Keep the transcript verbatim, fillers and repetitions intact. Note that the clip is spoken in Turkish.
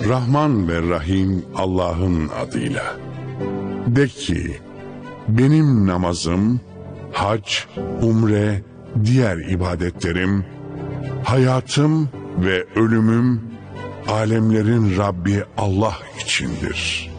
Rahman ve Rahim Allah'ın adıyla. De ki, benim namazım, hac, umre, diğer ibadetlerim, hayatım ve ölümüm, alemlerin Rabbi Allah içindir.